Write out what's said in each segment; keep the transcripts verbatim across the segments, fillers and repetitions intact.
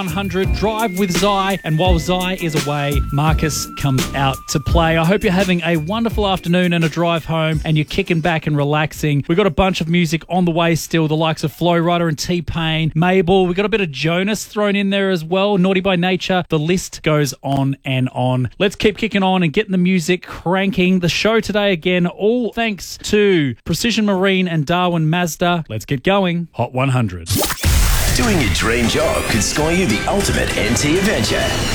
one hundred Drive with Zai, and while Zai is away, Marcus comes out to play. I hope you're having a wonderful afternoon and a drive home and you're kicking back and relaxing. We've got a bunch of music on the way still, the likes of Flo Rida and T-Pain, Mabel. We've got a bit of Jonas thrown in there as well, Naughty by Nature. The list goes on and on. Let's keep kicking on and getting the music cranking. The show today, again, all thanks to Precision Marine and Darwin Mazda. Let's get going. Hot one hundred. Doing your dream job could score you the ultimate N T adventure.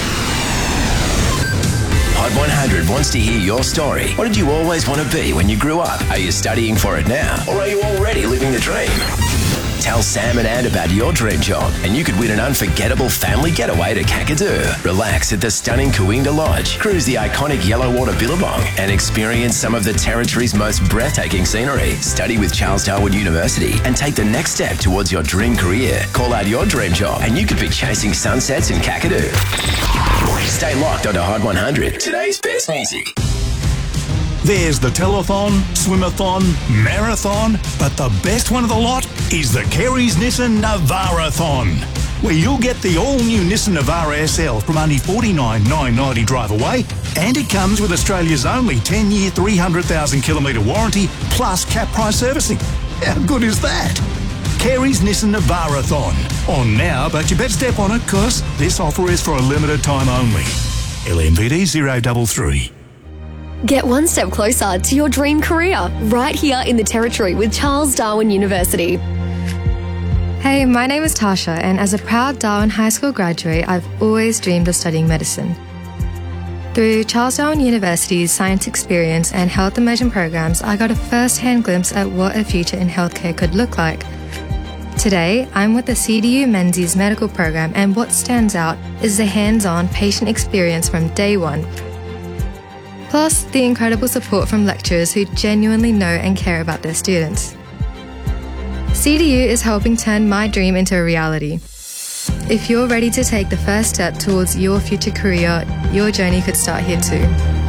Hot one hundred wants to hear your story. What did you always want to be when you grew up? Are you studying for it now? Or are you already living the dream? Tell Sam and Ann about your dream job and you could win an unforgettable family getaway to Kakadu. Relax at the stunning Kooinda Lodge, cruise the iconic Yellowwater Billabong and experience some of the Territory's most breathtaking scenery. Study with Charles Darwin University and take the next step towards your dream career. Call out your dream job and you could be chasing sunsets in Kakadu. Stay locked onto Hot one hundred, today's best music. There's the telethon, swimathon, marathon, but the best one of the lot is the Kerry's Nissan Navara-thon, where you'll get the all-new Nissan Navara S L from only forty-nine thousand nine hundred ninety drive away, and it comes with Australia's only ten-year, three hundred thousand kilometre warranty plus cap price servicing. How good is that? Kerry's Nissan Navara-thon. On now, but you better step on it because this offer is for a limited time only. L M V D zero three three. Get one step closer to your dream career right here in the Territory with Charles Darwin University. Hey, my name is Tasha, and as a proud Darwin High School graduate, I've always dreamed of studying medicine. Through Charles Darwin University's science experience and health immersion programs, I got a first-hand glimpse at what a future in healthcare could look like. Today, I'm with the C D U Menzies medical program, and what stands out is the hands-on patient experience from day one. Plus, the incredible support from lecturers who genuinely know and care about their students. C D U is helping turn my dream into a reality. If you're ready to take the first step towards your future career, your journey could start here too.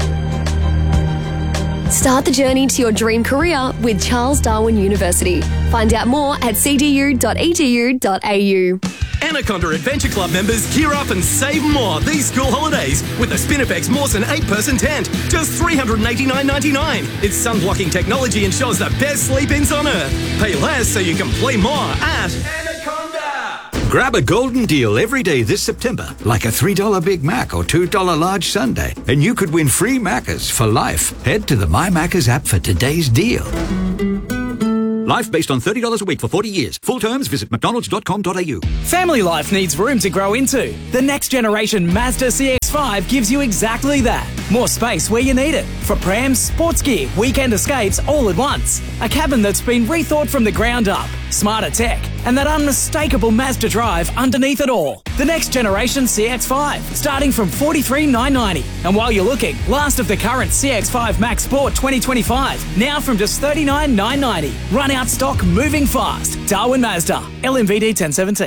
Start the journey to your dream career with Charles Darwin University. Find out more at c d u dot e d u dot a u. Anaconda Adventure Club members gear up and save more these school holidays with the Spinifex Mawson eight person tent. Just three hundred eighty-nine dollars ninety-nine. Its sun-blocking technology ensures the best sleep-ins on Earth. Pay less so you can play more at Anaconda. Grab a golden deal every day this September, like a three dollar Big Mac or two dollar large sundae, and you could win free Maccas for life. Head to the My Maccas app for today's deal. Life based on thirty dollars a week for forty years. Full terms, visit mcdonalds dot com dot a u. Family life needs room to grow into. The next generation Mazda C X five gives you exactly that. More space where you need it. For prams, sports gear, weekend escapes all at once. A cabin that's been rethought from the ground up. Smarter tech. And that unmistakable Mazda drive underneath it all. The next generation C X five, starting from forty-three thousand nine hundred ninety. And while you're looking, last of the current C X five Max Sport twenty twenty-five, now from just thirty-nine thousand nine hundred ninety. Run out stock moving fast. Darwin Mazda, L M V D ten seventeen.